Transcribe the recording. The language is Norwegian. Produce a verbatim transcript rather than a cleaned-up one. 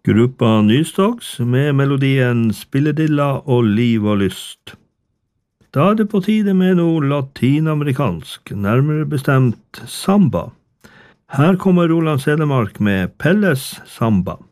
Gruppa Nystoks med melodien Spilledilla og liv og lyst. Da er det på tide med noe latinamerikansk, nærmere bestemt samba. Her kommer Roland Sedemark med Pelles Samba.